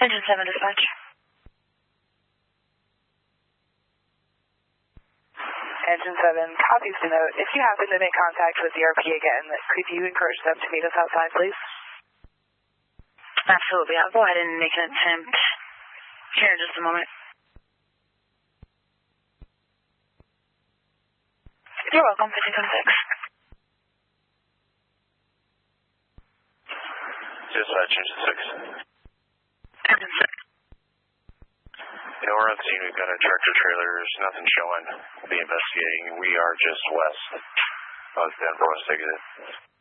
Engine 7 dispatch. Engine 7, copies to note. If you happen to make contact with the RP again, could you encourage them to meet us outside, please? Absolutely. I'll go ahead and make an attempt here in just a moment. You're welcome, 1526. Dispatch, Engine 6. Engine 6. Yeah, we're on scene. We've got a tractor trailer. There's nothing showing. We'll be investigating. We are just west of Denver, West Exit.